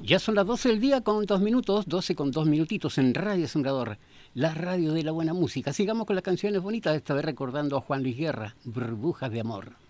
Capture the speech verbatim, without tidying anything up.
Ya son las doce del día con dos minutos, doce con dos minutitos en Radio Sembrador, la radio de la buena música. Sigamos con las canciones bonitas, esta vez recordando a Juan Luis Guerra, Burbujas de Amor.